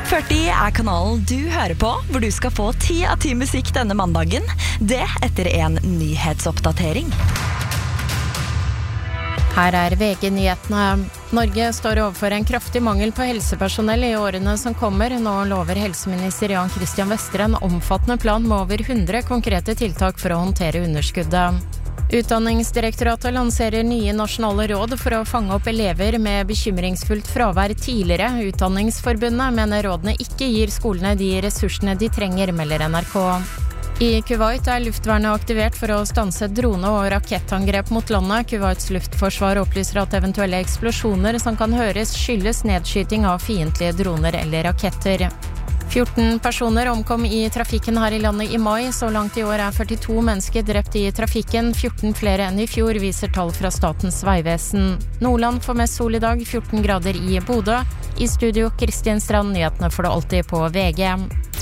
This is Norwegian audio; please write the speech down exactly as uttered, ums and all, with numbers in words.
Topp førti er kanalen du hører på, hvor du skal få ti av ti musikk denne mandagen. Det etter en nyhetsoppdatering. Her er V G-nyhetene. Norge står overfor en kraftig mangel på helsepersonell i årene som kommer. Nå lover helseminister Jan Christian Vestre en omfattende plan med over hundre konkrete tiltak for å håndtere underskuddet. Utdanningsdirektoratet lanserer nye nasjonale råd for å fange opp elever med bekymringsfullt fravær tidligere. Utdanningsforbundet mener rådene ikke gir skolene de ressursene de trenger, melder N R K. I Kuwait er luftvernet aktivert for å stanse drone- og rakettangrep mot landet. Kuwaits luftforsvar opplyser at eventuelle eksplosjoner som kan høres skyldes nedskyting av fiendtlige droner eller raketter. fjorten personer omkom i trafikken her i landet i mai. Så langt i år er førtito mennesker drept i trafikken, fjorten flere enn i fjor, viser tall fra Statens vegvesen. Nordland får mest sol i dag, fjorten grader i Bodø. I studio Kristin Strand, nyhetene får du alltid på V G.